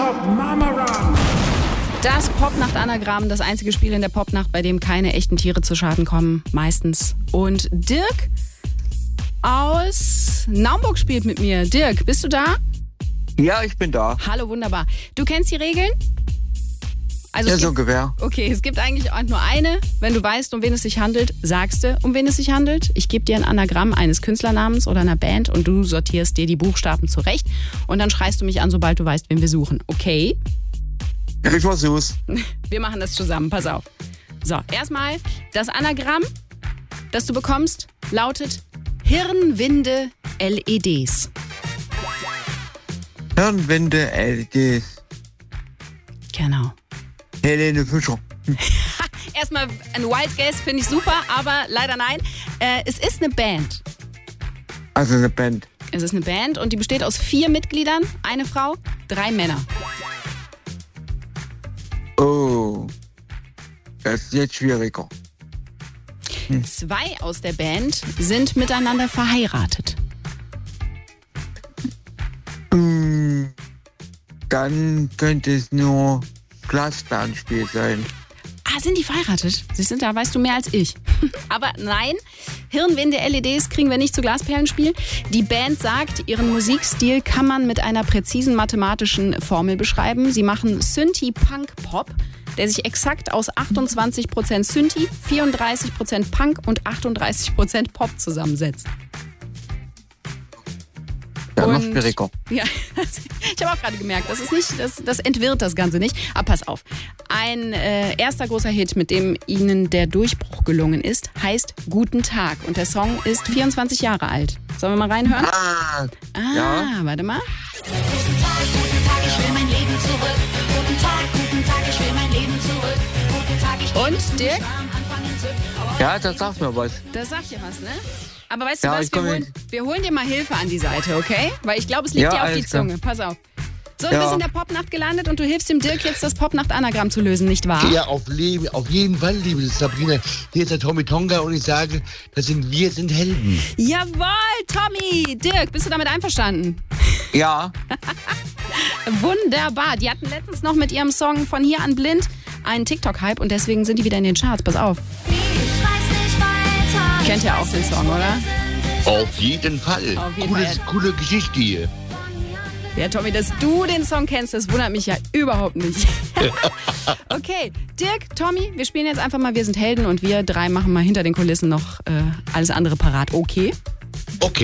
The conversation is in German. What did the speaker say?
Top Mama Run. Das Popnacht-Anagramm, das einzige Spiel in der Popnacht, bei dem keine echten Tiere zu Schaden kommen, meistens. Und Dirk aus Naumburg spielt mit mir. Dirk, bist du da? Ja, ich bin da. Hallo, wunderbar. Du kennst die Regeln? Also Ja, so ungefähr. Okay, es gibt eigentlich auch nur eine. Wenn du weißt, um wen es sich handelt, sagst du, um wen es sich handelt. Ich gebe dir ein Anagramm eines Künstlernamens oder einer Band und du sortierst dir die Buchstaben zurecht. Und dann schreist du mich an, sobald du weißt, wen wir suchen. Okay? Ja, ich versuch's. Wir machen das zusammen, pass auf. So, erstmal, das Anagramm, das du bekommst, lautet Hirnwinde LEDs. Hirnwinde, LEDs. Genau. Helene Fischer. Erstmal ein Wild Guess, finde ich super, aber leider nein. Es ist eine Band. Also eine Band. Es ist eine Band und die besteht aus 4 Mitgliedern, eine Frau, 3 Männer. Oh, das ist jetzt schwieriger. 2 aus der Band sind miteinander verheiratet. Dann könnte es nur Glasbärenspiel sein. Ah, sind die verheiratet? Siehst du, da weißt du mehr als ich. Aber nein, Hirnwinde LEDs kriegen wir nicht zu Glasperlenspiel. Die Band sagt, ihren Musikstil kann man mit einer präzisen mathematischen Formel beschreiben. Sie machen Synthie-Punk-Pop, der sich exakt aus 28% Synthie, 34% Punk und 38% Pop zusammensetzt. Ja, noch schwieriger. Ja, ich habe auch gerade gemerkt, das entwirrt das Ganze nicht. Aber pass auf, ein erster großer Hit, mit dem ihnen der Durchbruch gelungen ist, heißt Guten Tag. Und der Song ist 24 Jahre alt. Sollen wir mal reinhören? Ja. Warte mal. Guten Tag, ich will mein Leben zurück. Guten Tag, ich will mein Leben zurück. Guten Tag, ich Und, Dirk? Ja, das sagt mir was. Das sagt dir was, ne? Aber weißt du Ja, was, ich komm wir holen dir mal Hilfe an die Seite, okay? Weil ich glaube, es liegt Ja, dir auf die alles klar. Zunge. Pass auf. So, du Ja. bist in der Popnacht gelandet und du hilfst dem Dirk jetzt, das Popnacht-Anagramm zu lösen, nicht wahr? Ja, auf jeden Fall, liebe Sabrina. Hier ist der Tommy Tonga und ich sage, wir sind Helden. Jawohl, Tommy! Dirk, bist du damit einverstanden? Ja, Wunderbar. Die hatten letztens noch mit ihrem Song Von hier an blind einen TikTok-Hype und deswegen sind die wieder in den Charts. Pass auf. Ich weiß nicht weiter. Kennt ihr auch den Song, oder? Auf jeden Fall. Auf jeden Fall. Coole Geschichte hier. Ja, Tommy, dass du den Song kennst, das wundert mich ja überhaupt nicht. Okay, Dirk, Tommy, wir spielen jetzt einfach mal Wir sind Helden und wir 3 machen mal hinter den Kulissen noch alles andere parat. Okay?